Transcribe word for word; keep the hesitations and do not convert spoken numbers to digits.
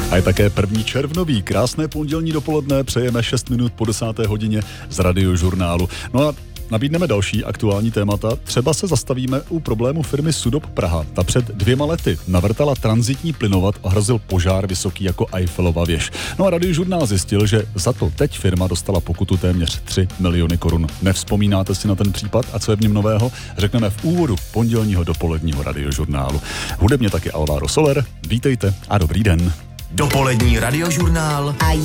A je také první červnový. Krásné pondělní dopoledne, přejeme šest minut po desáté hodině z Radiožurnálu. No a nabídneme další aktuální témata. Třeba se zastavíme u problému firmy Sudop Praha. Ta před dvěma lety navrtala tranzitní plynovod a hrozil požár vysoký jako Eiffelova věž. No a Radiožurnál zjistil, že za to teď firma dostala pokutu téměř tři miliony korun. Nevzpomínáte si na ten případ a co je v něm nového? Řekneme v úvodu pondělního dopoledního Radiožurnálu. Hudebně taky Alvaro Soler. Vítejte a dobrý den. Dopolední Radiožurnál a